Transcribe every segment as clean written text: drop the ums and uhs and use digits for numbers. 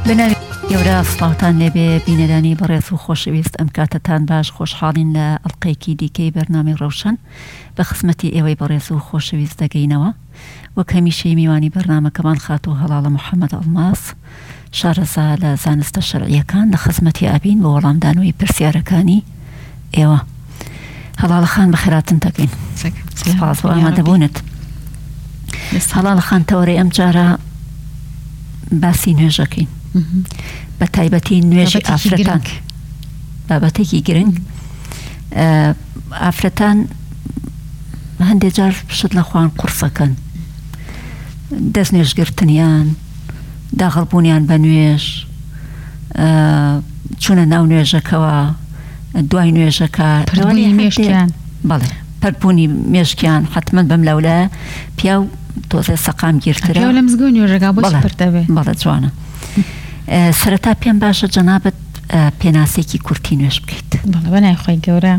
بناوی گەورە سڵاوتان لێبێ بینەرانی بەڕێز و خۆشەویست ئەم کاتتان باش خۆشحاڵین لە ئەڵقەیەکی دیکەی بەرنامەی ڕەوشن بە خزمەتی ئێوەی بەڕێز و خۆشەویست دەگەینەوە وەک هەمیشەی میوانی بەرنامەکەمان خات و هەڵاڵە محەممەد ئەڵماس شارەزا لە زانستە شەرعیەکان لە خزمەتی ئابین بە وەڵامدانەوەی پرسیارەکانی ئێوە. هەڵاڵە خان بەخێراتن دەکەین. سپاس بۆ ئامادەبوونت. هەڵاڵە خان تەوەرەی ئەم جارە باسی نوێژەکەین بە تایبەتی نوێژی ئافرەتان، بابەتێکی گرنگ. ئافرەتان هەندێک جار پشت لە خوان قورسەکەن، دەست نوێژگرتنیان، داخڵبوونیان بە نوێژ، چوونە ناو نوێژەکەەوە، دوای نوێژەکە مێشکیان، بەڵێ پەربوونی مێشکیان حتمما بەم لەولە پیا و تۆزێ سەقام گیرترە لە مزگەوت نوێژەکە بۆچی پرتەبێ. بەڵێ جوانە. سەرەتا پێم باشە جەنابەت پێناسێکی کورتی نوێژ بکەیت. بەڵێ بەنای خۆی گەورە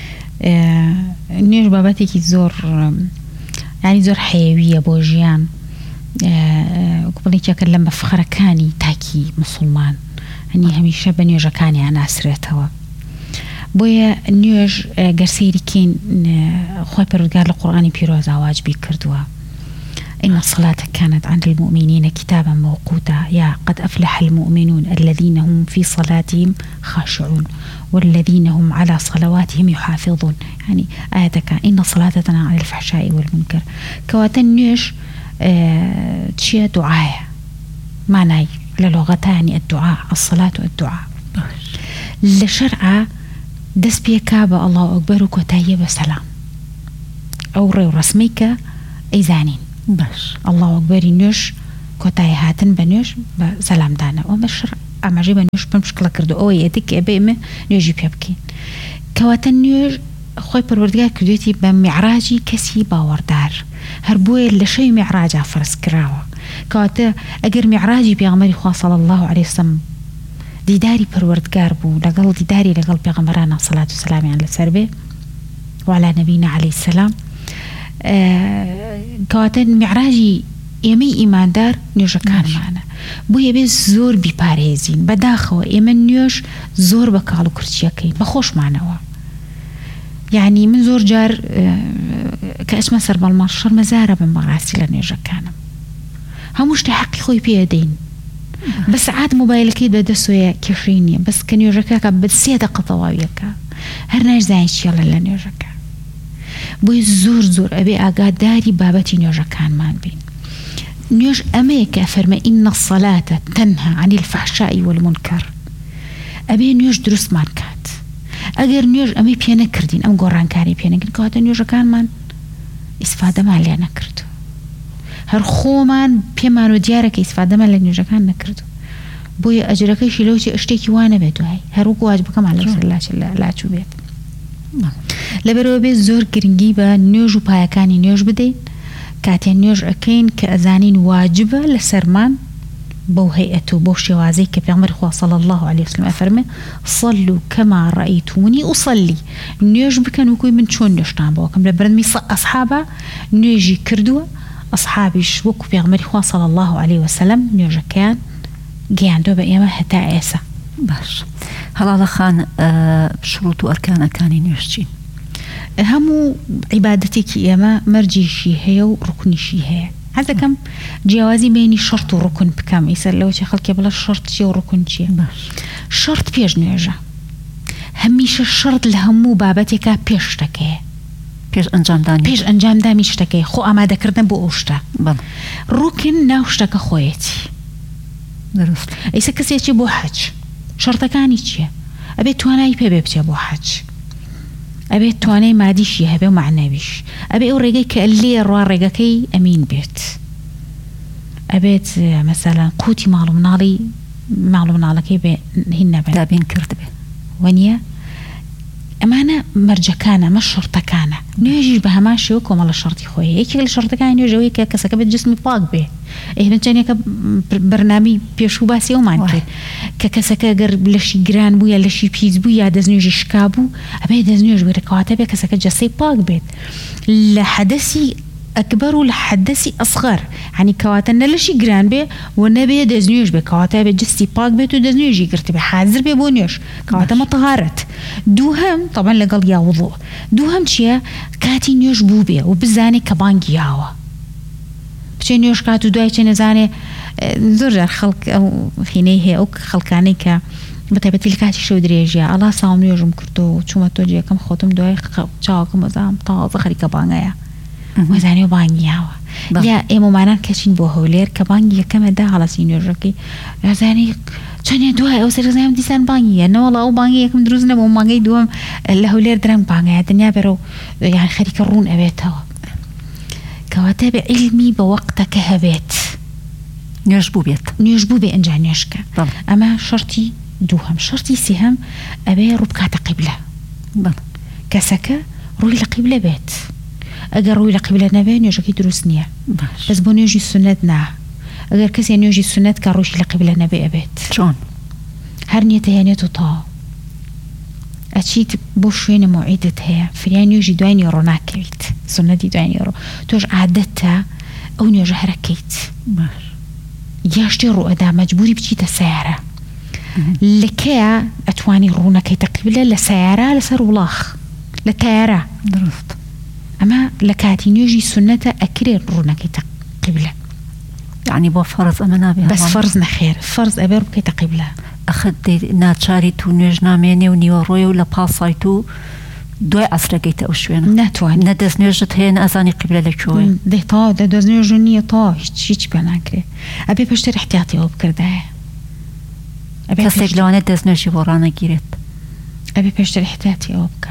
نوێژ بابەتێکی زۆر ینی زۆر حەیەویە بۆ ژیان، بڵێکێکە لە مەفخرەکانی تاکی مسلمان، هەنی هەمیشە بە نوێژەکانیان ناسرێتەوە. بۆیە نوێژ گەرسەیریکەین خۆی پەروەردگار لە قورئانی پیرۆزە واجبی کردووە. إن الصلاة كانت عند المؤمنين كتابا موقوتا يا قد أفلح المؤمنون الذين هم في صلاتهم خاشعون والذين هم على صلواتهم يحافظون. يعني آياتك إن الصلاة تنهى عن الفحشاء والمنكر. كواتن نيش تشيا دعاء معناي للغتان الدعاء، الصلاة والدعاء. لشرع دس بيكابة الله أكبر وكتاية بسلام أو رسميك إيزانين باش الله أكبر نوش كوتاي هاتن بنوش بسلام دانا ومش أماجي بنوش بمشكلة كردو أو يدك أبيمه نوجي بيبكين كواتن نوش خوي پروردگار کردویتی بمعراجی کسی باوردار هربوی لشی معراج فرس کراوه کواته اگر معراجی پیغمبری خواه صلی الله علیه وسلم دیداری پروردگار بو لقل دیداری لقل پیغمبرانا صلاة و سلامی علی سربه وعلى نبينا عليه السلام. کەواتە معراجی ئێمەی ئیماندار نوێژەکان مانە بۆیە بێ زۆر بیپارێزین بەداخەوە ئێمە نوێژ زۆر بە کاڵ و کورچیەکەین بە خۆشمانەوە. یعنی من زۆر جار کە ئەچمە سەر بەڵمان شەرمەزارە بم بەڕاستی لە نوێژەکانم، هەموو شتێ حەقی خۆی پێدەین، بە سەعات مۆبایلەکەی بەدەستۆیە کێشەی نییە، بەس کە نوێژەکەکە بە 3 دقە تەواویەکە هەر نازانین چیەڵە لە نوێژەکە. بۆی زۆر ئەبێ ئاگاداری بابەتی نوێژەکانمان بین. نوێژ ئەمەیە کە فەرمە ئین الصلاة تنهى عن الفحشاء والمنكر. ئەبێ نوێژ دروستمان کات. ئەگەر نوێژ ئەمەی پێ نەکردین، ئەم گۆڕانکاری پێ نەکردین، کەواتە نوێژەکانمان ئیسفادەمان لێ نەکردو، هەر خۆمان پێمان و دیارەکە ئیسفادەمان لە نوێژەکان نەکردو. بۆیە ئەجرەکەیشی لەوچی شتێکی وانە بێت دوای هەروەکو واجبەکەمان لەسەر لاچوو بێت. لەبەرەوە بێت زۆر گرنگی بە نوێژ و پایەکانی نوێژ بدەین کاتێن نوێژ ئەکەین کە ئەزانین واجبە لە سەرمان بەو هەیئەت و بۆ شێوازەی کە پێغەمبەری خوا صلی الله علیه وسلم ئەفەرمێ صلوا كما رأيتموني أصلي. نوێژ بکەن وەکوی من چۆن نوێژتان بۆ بکەم. لە بەرەنمی ئەسحابە نوێژی کردووە، ئەسحابیش وەکو پێغەمبەری خوا صلی الله علیه وسلم نوێژەکەیان گەیاندووە بە ئێمە هەتا ئێستا. باش هەڵاڵە خان شروط و ئەرکانەکانی نوێژ چین؟ هەموو عیبادەتێکی ئێمە مەرجیشی هەیە و ڕوکنیشی هەیە. هەزەکەم جیاوازی بینی شەرت و ڕوکن بکەم ئیسەر لەوە چێ خەڵکێ بڵە شەرت چیە و ڕوکن چیە. شەرت پێش نوێژە، هەمیشە شەرت لە هەموو بابەتێکە پێش شتەکەیە، پێش ئەنجامدامی شتەکەی خۆ ئامادەکردن بۆ ئەو شتە. ڕوکن ناو شتەکە خۆیەتی. ئیسە کەسێکی بۆ حەج شەرتەکانی چییە؟ ئەبێت توانایی پێ بێ بچێ بۆ حەج، ئەبێت توانای مادیشی هەبێ و معنەویش، ئەبێ ئەو ڕێگەی کە لێ ڕوا ڕێگەکەی ئەمین بێت، ئەبێت مەسەلەن قوتی ماڵ و مناڵەکەی بێ هین نەبێت دابین کرد بێ وەنیە. ئەمانە مەرجەکانە، مە شەرتەکانە. نوێژیش بە هەمان شێوە کۆمەڵە شەرتی خۆی. یەکێک لە شەرتەکانی نوێژەوەی کە کەسەکە بێت جسمی پاک بێ. ئێمەچەنێکە بەرنامی پێشوو باسی ئەومان کرد کە کەسەکە گەر لەشی گران بوو یا لەشی پیس بوو یا دەستنوێژی شکا بوو ئەبێ دەستنوێژ بێت، کەواتە بێ کەسەکە جەسەی پاک بێت. لە حەدەسی ئەکبەر و لە حەدەسی ئەسغەر عنی کەواتە نەلەشی گران بێ و نەبێ دەستنوێژ بێ کەواتە بێ جستی پاک بێت و دەستنوێژی گرت بێ حازر بێ بۆ نوێژ کەواتە مەتەهارەت دووهەم طبعا لەگەڵ یا وضوء دووهەم چییە کاتی نوێژ بوو بێ و بزانێ کە بانگی یاوە بچێ نوێژ کات و دوای چێ نەزانێ زۆر جار خەڵک ئەو خینەی هەیە ئەو خەڵکانەی کە بەتایبەتی لە کاتی شەو درێژیە ئەڵا ساڵ نوێژم کردو و چوومە تۆ جێکەم خۆتم دوای چاوەکەم وەزام تازە خەریکە بانگایە وەزانێ و بانگیاوە یا ئێمەمانان کەچین بۆ هەولێر کە بانگی یەکەمەدا هەڵەسی نوێژەکەی یازانی چەندێ دوای ئەو سەرزانم دیسان بانگیە نەوەڵ ئەو بانگی یەکەم دروست نەبوو مانگەی دووەم لە هەولێر درەنگ بانگایە دنیا بەرە و یان خەریکە ڕوون ئەوێتەوە کەواتە بێ علمی بە وەقتەکە هەبێت نوێژ بوو بێ ئەنجا نوێژکە ئەمە شەرتی دووهەم شەرتی سێهەم ئەبێ ڕووبکاتە قیبلە کەسەکە ڕووی لە قیبلە بێت ئەگەر ڕووی لە قیبلە نەبێت نوێژەکەی دروست نییە بەس بۆ نوێژی سونەت نا ئەگەر کەسێ نوێژی سونەت کە ڕووی لە قیبلە نەبێ ئەبێت چۆن هەر نیەتە هێنێت و تاو ئەچیت بۆ شوێنە موعیدت هەیە فریای نوێژی دوای نیێڕۆ ناکەویت سونەتی دوای نیێڕۆ تۆش عادەتە ئەو نوێژە هەرەکەیت یاشتی ڕوئەدا مەجبوری بچیتە سەیارە لەکەیە ئەتوانی ڕوونەکەیتە قیبلە لە سەیارە لەسەر وڵاخ لە تایارە درست ئەمە لە کاتی نوێژی سونەتە ئەکرێت ڕوونەکەیتە قیبلە یعنی بۆ فەرز ئەمە نابێ بەس فەرز نەخێر فەرز ئەبێ بکەیتە قیبلە ئەخت ناچاری تو نوێژ نامێنێ و نیوەڕۆی و لە پاسایت و دوای ئەسرەکەیتە ئەو شوێنە ناتوانێت نەدەست نوێژت هەیە ئەزانی قیبلە لەکوێ دەیتا دەست نوێژ نییە تا هیچ پێ ناکرێت ئەبێ پێشتر احتیاطیەوە بکردایە کەسێک لەوانێت دەست نوێژی بۆ ڕانەگیرێت ئەبێ پێشتر احتیاطی ئەوە بکە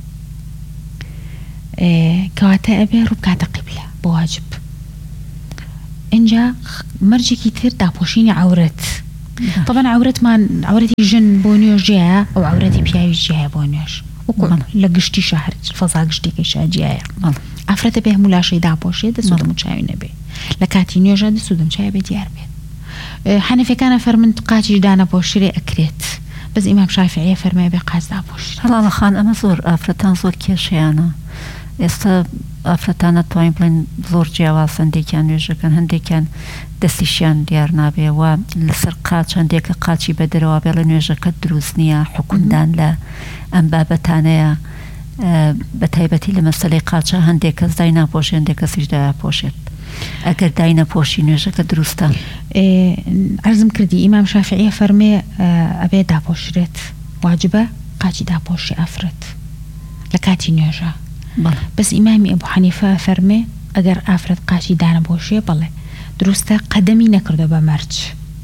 کەواتە ئەبێ ڕووبکاتە قیبلە بۆ واجب اینجا مەرجێکی تر داپۆشینی عەورەت طبعا عەورەتی ژن بۆ نوێژ جیایە ئەو عەورەتی پیاوی جیایە بۆ نوێژ لە گشتی شەهر فەزا گشتێکی شاجیایە ئافرەتە بێ هەموو لاشەی داپۆشێت دەست و دەم و چاوی نەبێ لە کاتی نوێژە دەست و دەم چاوی بێ دیار بێت حەنەفیەکانە فەرمن قاچیش دانەپۆشرێ ئەکرێت بەس ئیمام شافعی فەرمایە بێ قاچ داپۆشرێ هەڵاڵە خان ئەمە زۆر ئافرەتان زۆر کێشەیانە ئێستا ئافرەتانە توانین بڵێن زۆر جیاواز هەندێکیان نوێژەکەن هەندێکیان دەستیشیان دیار نابێەوە لەسەر قاچ هەندێکە قاچی بە دەرەوە بێ لە نوێژەکە دروست نییە حکومدان لە ئەم بابەتانەیە بە تایبەتی لە مەسەلەی قاچە هەندێک کەس دای ناپۆشێ هەندێک کەسیش دایپۆشێت ئەگەر دای نەپۆشی نوێژەکە دروستە عەرزم کردی ئیمام شافعی فەرمێ ئەبێ داپۆشرێت واجبە قاچی داپۆشی ئافرەت لە کاتی نوێژە بەس ئیمامی ئەبوو حەنیفە فەرمێ ئەگەر ئافرەت قاچی دانەپۆشێ بەڵێ دروستە قەدەمی نەکردو بە مەرج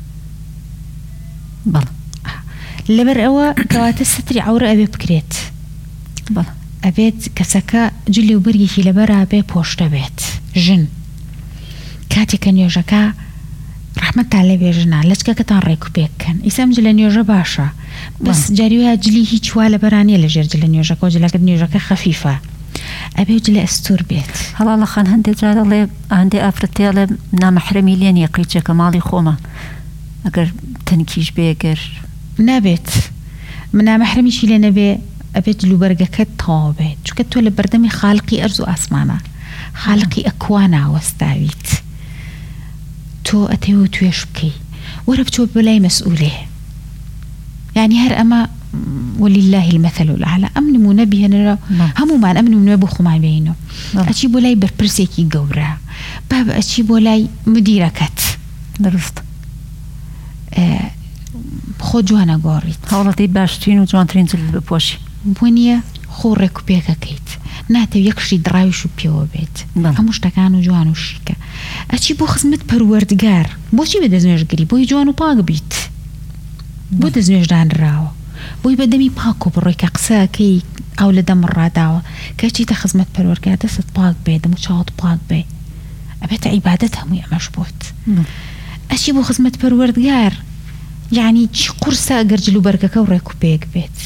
لەبەر ئەوە کەواتە ستری عەورە ئەبێ بکرێت ئەبێت کەسەکە جلی و بەرگێکی لەبەرا بێ پۆشتە بێت ژن کاتێکە نوێژەکە ڕەحمەتتان لێ بێژنا لەچکەکەتان ڕێک و پێککەن ئیسام جلە نوێژە باشە بەس جاریوە جلی هیچ وا لە بەرانیە لە ژێر جلە نوێژەکە و جلەکە نوێژەکە خەفیفە ئەبێ جلە ئەستور بێت هەڵاڵە خان هەندێک جارە لێ هەندێ ئافرەتێ لە نامەحرەمی لێن یەقیچێکە ماڵی خۆمە ئەگەر تەنکیش بێگەر نابێت نامەحرەمیشی لێ نەبێ ئەبێت جلوبەرگەکەت تەواو بێت چونکە تۆ لە بەردەمی خاڵقی ئەرز و ئاسمانە خاڵقی ئەکوانە وەستاویت تۆ ئەتێوە توێش بکەی وەرە بچۆ بەلای مەسئولێ یعنی هەر ئەمە ولله المثل الأعلى ئەم نمونە بهێنەرە هەمومان ئەم نمونە بۆ خۆمان بینەوە ئەچی بۆ لای بەرپرسێکی گەورە بابە ئەچی بۆ لای مدیرەکەت دروست خۆ جوانە گۆڕیت هەوڵەتی باشترین و جوانترین جل بپۆشی بۆ نییە خۆ ڕێک و پێکەکەیت ناتەوێت یەکشی دڕاویش و پێوە بێت هەموو شتەکان و جوان و شیکە ئەچی بۆ خزمەت پەروەردگار بۆچی بە دەستنوێژگری بۆی جوان و پاک بیت بۆ دەستنوێژدانراوە بۆی بەدەمی پاک و بڕۆیکە قسەکەی ئەو لە دەم ڕاداوە کە چیتە خزمەت پەروەردگار دەست پاک بێ دەم و چاوت پاک بێ ئەبێتە عیبادەت هەمووی ئەمەش بۆت ئەچی بۆ خزمەت پەروەردگار یعنی چی قورسە ئەگەر جلوبەرگەکە و ڕێک و پێک بێت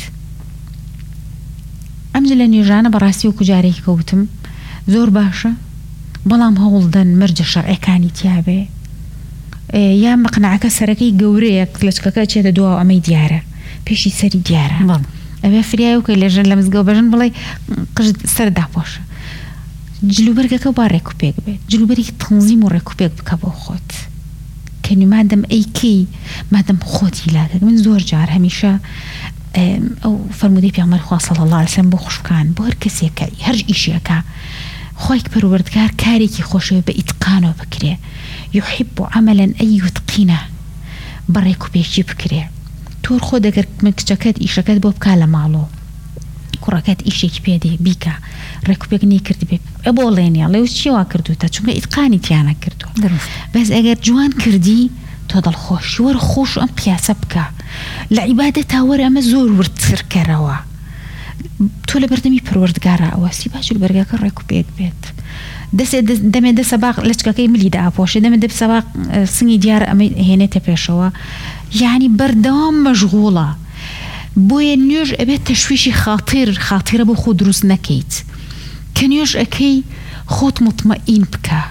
ئەم لە نوێژانە بەڕاستی و کوجارێکی کەوتم زۆر باشە بەڵام هەوڵدەن مەرجە شەرعەکانی تیابێ یا مەقنعەکە سەرەکەی گەورەیە کلچکەکە چێتە دواوە ئەمەی دیارە پێشی سەری دیارە ئەبێ فریای وکەی لێژن لە مزگەوت بەژن بڵێ قژت سەر داپۆشە جلوبەرگەکە با ڕێکوپێک بێت جلوبەری تەنزیم و ڕێکوپێک بکە بۆ خۆت کەنی مادەم ئەیکەی مادەم خۆتی لاکە من زۆر جار هەمیشە ئەو فەرمودەی پێغەمبەری خوا صلی الله علیه و سلم بۆ خوشکان بۆ هەر کەسێکە هەر ئیشێکە خۆی پەروەردگار کارێکی خۆشەوە بە ئیتقانەوە بکرێ يحب عملا أن يتقنه بەڕێکوپێکی بکرێ تۆر خۆ دەگەر کچەکەت ئیشەکەت بۆ بکا لە ماڵۆ کوڕەکەت ئیشێکی پێدێ بیکە ڕێکوپێک نەیکردی بێ بۆڵێنیا لێو چیوا کردوتە چونکە ئیتقانی تیانە کردووە بەس ئەگەر جوان کردی تۆ دڵخۆشی وەرە خۆش ئەم قیاسە بکە لە عیبادەت تاوەرە ئەمە زۆر ورترکەرەوە تۆ لە بەردەمی پەروەردگارە ئەوەسی باش بەرگەکە ڕێکوپێک بێت دەمێ دە سەباق لەچکەکەی ملی داپۆشێ دەمە دە سەباق سنگی دیارە ئەمە هێنێتە پێشەوە یعنی بەردەوام مەشغوڵە بۆیە نوێژ ئەبێت تەشویشی خاتیرە بۆ خۆ دروست نەکەیت کە نوێژ ئەەکەی خۆت مطمئین بکە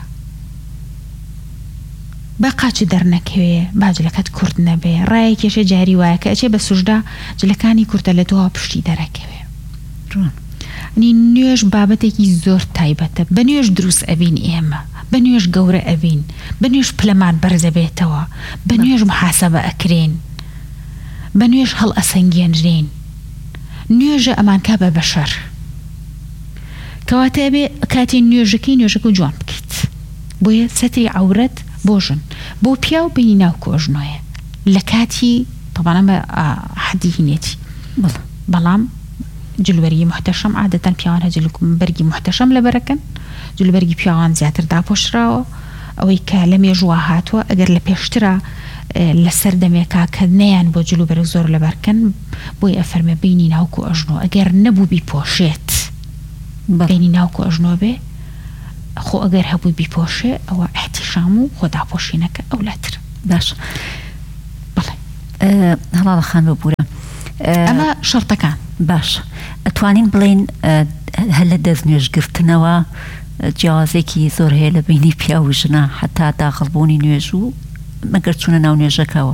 بە قاچی دەرنەکەوێ با جلەکەت کورد نەبێ ڕای کێشە جاری وایە کە ئەچێ بە سوژدا جلەکانی کورتە لە تۆ پشتی دەرەکەوێ نی نوێژ بابەتێکی زۆر تایبەتە بە نوێژ دروست ئەبین ئێمە بە نوێژ گەورە ئەبین بە نوێژ پلەمان بەرزە بێتەوە بە نوێژ محاسەبە ئەکرێن بە نوێژ هەڵ ئەسەنگێنرێن نوێژە ئەمانکە بە بەشەر کەواتە بێ کاتی نوێژەکە و جوان بکەیت بۆیە سەتری عەورەت بۆ ژن بۆ پیا و بینی ناو کۆژنۆیە لە کاتی طبعا بە حەدی هینێتی بەڵام جلوبەرگی محتەشەم عادەتەن پیاوان جلوبەرگی محتەشەم لەبەرەکەن جلوبەرگی پیاوان زیاتر داپۆشراوە ئەوەی کە لە مێژووە هاتووە ئەگەر لە پێشترە لەسەر دەمێکا کە نەیان بۆ جلوبەرگ زۆر لەبەرکەن بۆی ئەفەرمێ بینی ناوکو ئەژنۆ ئەگەر نەبوو بیپۆشێت بینی ناوکو ئەژنۆ بێ خۆ ئەگەر هەبووی بیپۆشێ ئەوە احتیشام و خۆداپۆشینەکە ئەولاتر باش بەڵێ هەڵاڵە خان ببوورە ئەمە شەرتەکان باش ئەتوانین بڵێن هەر لە دەست نوێژگرتنەوە جیازێکی زۆر هەیە لە بینی پیا و ژنە حتا داخڵبوونی نوێژ و مەگەر چوونە ناو نوێژەکەەوە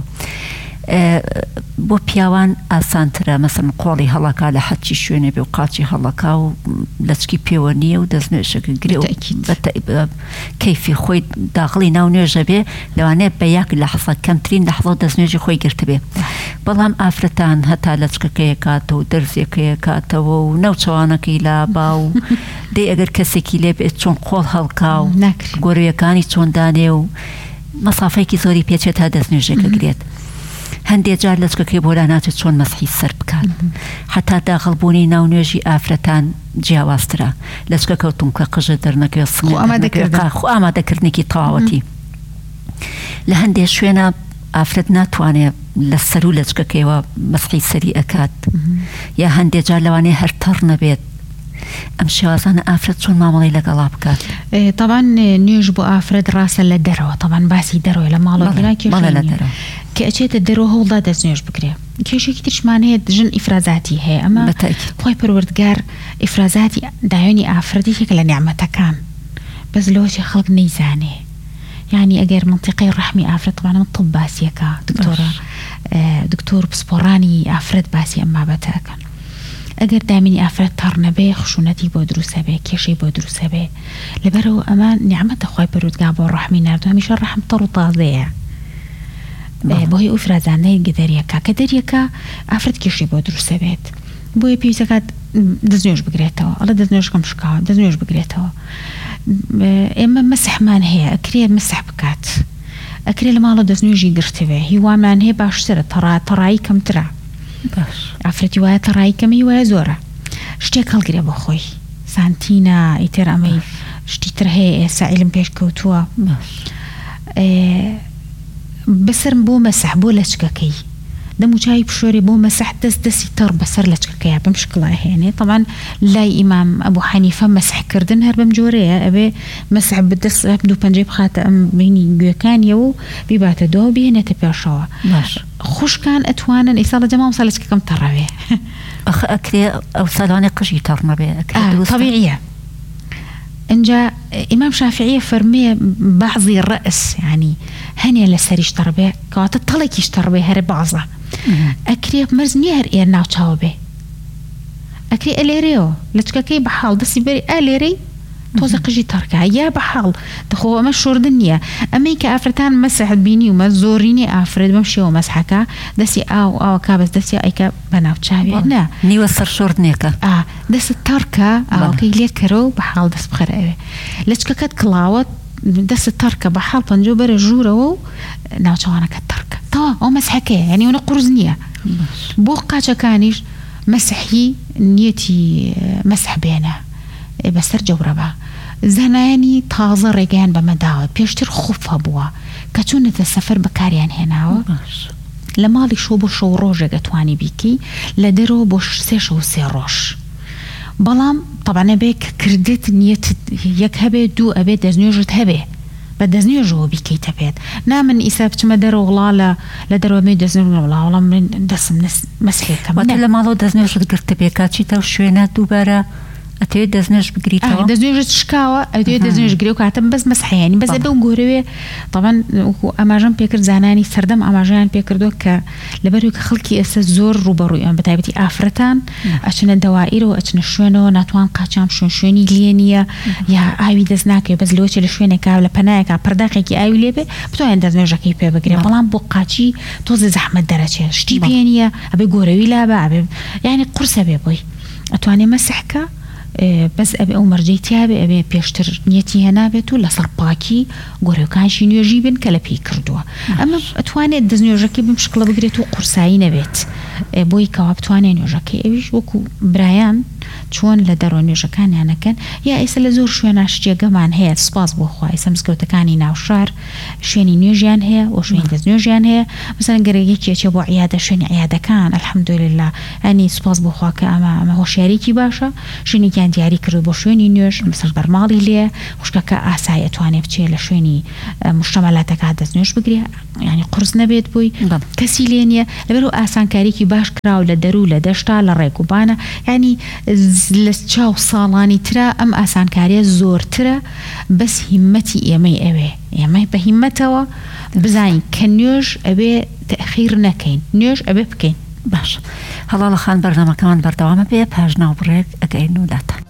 بۆ پیاوان ئاسانترە مەسەن قۆڵی هەڵەکە لە حەچی شوێنێ بێ و قاچی هەڵەکە و لەچکی پێوە نییە و دەست نوێژەکە گرێ کەیفی خۆی داخڵی ناو نوێژە بێ لەوانەیە بە یاک لە حەسە کەمترین لە حەڵە دەست نوێژی خۆی گرت بێ بەڵام ئافرەتان هەتا لەچکەکەیە کاتەوە و دەرزیەکەیە کاتەوە و نەوچەوانەکەی لا و دێ ئەگەر کەسێکی لێ بێت چۆن قۆڵ هەڵکا و گۆرویەکانی چۆندانێ و مەسافەیەکی زۆری پێچێت تا دەست نوێژەکە گرێت هەندێک جار لەچکەکەی بۆ لا ناچێت چۆن مەسحی سەر بکات حتا داخڵبوونی ناو نوێژی ئافرەتان جیاوازترە لەچکەکەوتم کە قژە دەرنەکەوێت خۆ ئامادەکردنێکی تەواوەتی لە هەندێک شوێنە ئافرەت ناتوانێت لە سەر و لەچکەکەیەوە مەسحی سەری ئەکات یا هەندێک جار لەوانەیە هەر تەڕ نەبێت ئەم شێوازانە ئافرەت چۆن مامەڵەی لەگەڵا بکات طبعا نوێژ بۆ ئافرەت ڕاستە لە دەرەوە طبعا باسی دەرەوە لە ماڵەوە کە ئەچێتە دەرەوە هەوڵدا دەست نوێژ بکرێ کێشێکی ترشمان هەیە ژن ئیفرازاتی هەیە ئەمە خۆی پەروەردگار ئیفرازاتی دایۆنی ئافرەتێکە لە نیعمەتەکان بەس لەوەی خەڵک نەیزانێ یعنی ئەگەر منطقەی ڕەحمی ئافرەت طبعا من طب باسیەکە دکتۆر پسپۆڕانی ئافرەت باسی ئەم بابەتەکەن ئەگەر دامینی ئافرەت تەڕ نەبێ خشونەتی بۆ دروستە بێ کێشەی بۆ دروستە بێ لەبەرەوە ئەمە نیعمەتە خۆی پەروەردگار بۆ ڕەحمی ناردووە هەمیشە ڕەحم تەڕ و تازەیە بۆی ئەو فرازانەی دەریەکە کە دەریەکە ئافرەت کێشەی بۆ دروستە بێت بۆیە پێویستەکات دەست نوێژ بگرێتەوە ئەڵە دەست نوێژەکەم شکاوە دەست نوێژ بگرێتەوە ئێمە مەسحمان هەیە ئەکرێ مسح بکات ئەکرێ لە ماڵە دەست نوێژی گرتوێ هیوامان هەیە باشترە تەڕایی کەمترە ئافرەتی وایە تەڕایی کەمی وایە زۆرە شتێک هەڵگرێ بۆ خۆی سانتینە ئیتر ئەمەی شتی تر هەیە ئێستا عیلم پێش کەوتووە بەسرم بۆ مەسح بۆ لەچکەکەی دەموچای پشۆری بۆ مەسح دەستی تەڕ بەسەر لەچکەکەیە بەم شکڵای هێنێ طبعا لای ئیمام ئەبوو حەنیفە مەسحکردن هەر بەم جۆرەیە ئەبێ مەسح بدەست دوو پەنجەی بخاتە ئەم بینی گوێکانیەوە و بیباتە دۆ بهێنێتە پێشەوە خوشکان ئەتوانن ئیسا لە جەماڵ سا لەچکەکەم تەڕەوێ ئەکرێ ئەو ساڵانێ قژی تەڕ نەبێ طبیعیە انجا امام شافعي فرمي بعضي الرأس يعني هني لسريش تربيه كوات طلقيش تربيه هر بعضه اكري مرز نيهر اير ناو تشاوبه اكري اليريو لچككي بحال دسي بري اليري تۆزە قژی تەڕکە یا بەحاڵ دەخۆ ئەمە شوردن نییە ئەمەی کە ئافرەتان مەسەحت بینی ومە زۆرینی ئافرەت بەم شێوە مەسحەکە دەستی ئاو کا بەس دەستی ئەیکە بەناو چاوێ نە نیوە سەر شوردنێکە دەست تەڕکە ئاوەکەی لێ کەرەوە بەحاڵ دەست بخەرە ئەوێ لەچکەکەت کڵاوت دەست تەڕکە بەحاڵ پەنجۆ بەرە ژوورەوە و ناوچەوانەکە تەڕکە تەوا ئەو مەسحەکەیە یعنی ئەوە قورس نییە بۆ قاچەکانیش مەسحی نیەتی مەسح بێنە بەسەر جەورەبە زانایانی تازە ڕێگەیان بەمەداوە پێشتر خوفە بووە کە چوونەتە سەفەر بەکاریان هێناوە لە ماڵی شۆ بۆ شەو ڕۆژێک دەتوانی بیکەی لە دەرەوە بۆ 3 ڕۆژ بەڵام طبعا بێ کە کردت نیەت یەک هەبێ دوو ئەبێ دەستنوێژت هەبێ بە دەستنوێژەوە بیکەیتە پێت نا من ئیسا بچمە دەرەوە وڵا لە دەرەوە مێ دەستنوێژ وڵام من دەسم مەسحێکەم لە ماڵەوە دەستنوێژت گرتە بێ کاچی تەو شوێنە دووبارە ئەتەوێت دەستنوێژ بگریتەوە دەستنوێژت شکاوە ئەوێت دەستنوێژ گرێ و کاتم بەس مەسحەیانی بەس بە و گۆرەوێ طبعا ئاماژەم پێکرد زانانی سەردەم ئاماژیان پێکردو کە لەبەروی کە خەڵکی ئێستا زۆر ڕوبەڕووی ئەم بەتایبەتی ئافرەتان ئەچنە دەوائیرەوە ئەچنە شوێنەوە ناتوان قاچام شوێنی لێ نییە یا ئاوی دەست ناکەوێت بەس لەوەچێ لە شوێنێکا لە پەنایەکە پرداقێکی ئاوی لێبێ بتوانێت دەستنوێژەکەی پێ بگرێ بەڵام بۆ قاچی تۆزە زەحمەت دەرەچێت شتی پێ نییە ئەبێ گۆرەوی لابە ئەبێ یعنی قورسە بێ بۆی ئەتوانێ مەسحکە بەس ئەبێ ئەو مەرجەی تیاابێ ئەبێ پێشتر نیەتی هێنابێت و لەسەر پاکی گۆرەکانشی نوێژی بن کە لە پێی کردووە ئەمە ئەتوانێت دەستنوێژەکەی بمشکڵە بگرێت و قورسایی نەبێت بۆی کەوا بتوانێت نوێژەکەی ئەویش وەکو برایان چۆن لە دەرەوە نوێژەکانیانەکەن یا ئێستا لە زۆر شوێنە شتێگەمان هەیە سپاس بۆ خوا ئێستا مزگەوتەکانی ناوشار شوێنی نوێژیان هەیە و شوێنی دەستنوێژیان هەیە مثلا گەرەیەکی ئەچێ بۆ عیادە شوێنی عیادەکان الحەمدولله ئەنی سپاس بۆ خوا کە ئەمە هۆشیاریکی باشە شوێنێکیان دیاری کرد بۆ شوێنی نوێژ مثل بەرماڵی لێ خوشکەکە ئاسایی ئەتوانێت بچێت لە شوێنی مشتەمەلاتەکە دەستنوێژ بگرێ ینی قورس نەبێت بووی کەسی لێ نییە لەبەرەوە ئاسانکاریکی باش کراو لە دەرو لە دەشتا لە ڕێگوبانە ینی لە چاو ساڵانی ترە ئەم ئاسانکاریە زۆرترە بەس هیمەتی ئێمەی ئەوێ ئێمەی بە هیمەتەوە بزانین کە نوێژ ئەوێ تەخیر نەکەین نوێژ ئەوێ بکەین باش هەڵاڵە خان بەرنامەکەمان بەردەوامە بێ پاژ ناوبڕێک ئەگەین و داتان